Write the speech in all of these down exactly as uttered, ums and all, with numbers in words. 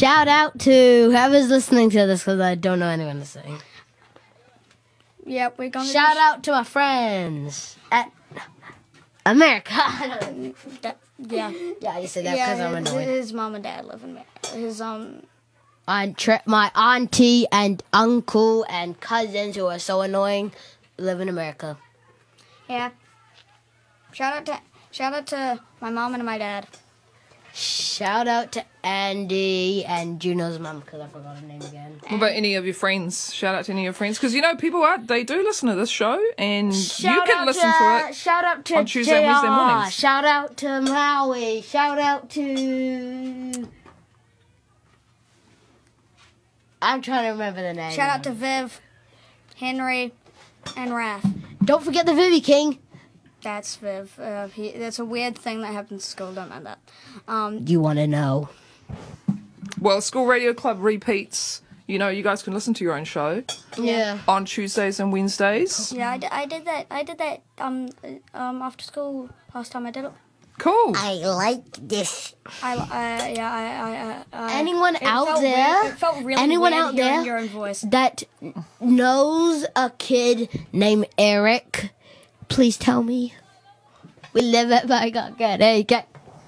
Shout out to whoever's listening to this because I don't know anyone listening. Yep, we're going to Shout out to my friends at America. That, yeah. Yeah, you said that Yeah, because I'm his, annoyed. his mom and dad live in America. His, um... And tri- my auntie and uncle and cousins who are so annoying live in America. Yeah. Shout out to shout out to my mom and my dad. Shout out to Andy and Juno's mum because I forgot her name again. What about any of your friends? Shout out to any of your friends. Because, you know, people are, they do listen to this show and Shout you can out listen to, to it. Shout out to on Tuesday and Wednesday J R. mornings. Shout out to Maui. Shout out to... I'm trying to remember the name. Shout out to Viv, Henry, and Raph. Don't forget the Vivi King. That's Viv. Uh, he, that's a weird thing that happens at school. Don't mind that. Um, You want to know. Well, School Radio Club repeats. You know, you guys can listen to your own show Yeah. on Tuesdays and Wednesdays. yeah, I, d- I did that. I did that. Um, uh, um, after school last time I did it. Cool. I like this. I, I yeah, I, I, I Anyone it out felt there? Weird. It felt really Anyone weird out hearing there your own voice. that knows a kid named Eric? Please tell me. We live at Bangkok. Hey, get.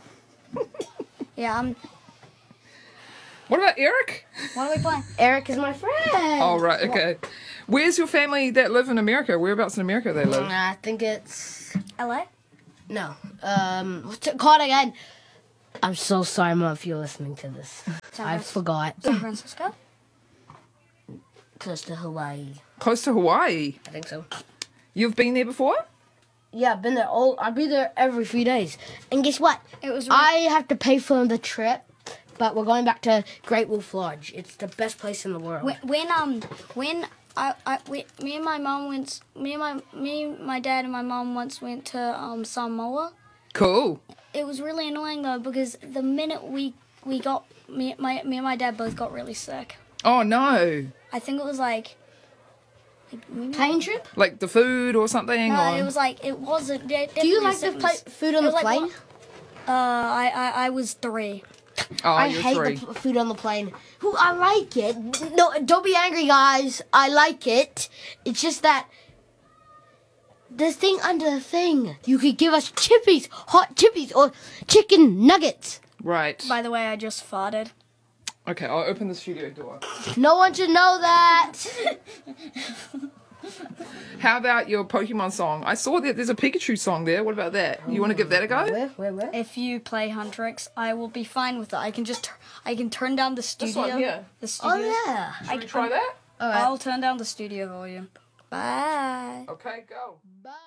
Yeah. Um. What about Eric? What are we playing? Eric is my friend. Oh, right, okay. Where's your family that live in America? Whereabouts in America they live? I think it's L A. no. Um, what's it called again? I'm so sorry, Mom, if you're listening to this. San I Francisco. forgot. San Francisco. Close to Hawaii. Close to Hawaii. I think so. You've been there before? Yeah, I've been there all. I'll be there every few days. And guess what? It was. I have to pay for the trip, but we're going back to Great Wolf Lodge. It's the best place in the world. When, when um when I, I we, me and my mom went me and my me my dad and my mom once went to um Samoa. Cool. It was really annoying though because the minute we we got me my me and my dad both got really sick. Oh, no. I think it was like. like maybe- Plane trip? Like the food or something? No, or... it was like it wasn't. There, Do you definitely like the sickness. pla- food on It the was like plane? one- Uh, I, I I was three. Oh, I you're hate three. the p- food on the plane. Who I like it. No, don't be angry, guys. I like it. It's just that the thing under the thing. You could give us chippies, hot chippies, or chicken nuggets. Right. By the way, I just farted. Okay, I'll open the studio door. No one should know that. How about your Pokemon song? I saw that there's a Pikachu song there. What about that? You want to give that a go? Where, where, where? If you play Huntrix, I will be fine with it. I can just tur- I can turn down the studio. one here. The studio. Oh yeah. Should we try that? All right. I'll turn down the studio volume. Bye. Okay, go. Bye.